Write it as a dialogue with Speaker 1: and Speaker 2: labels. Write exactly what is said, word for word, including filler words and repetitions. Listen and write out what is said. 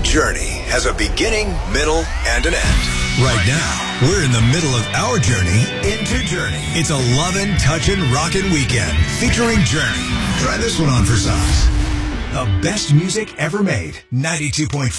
Speaker 1: journey has a beginning, middle, and an end. Right now, we're in the middle of our journey into Journey. It's a lovin', touchin', rockin' weekend featuring Journey. Try this one on for size. The best music ever made. ninety-two point five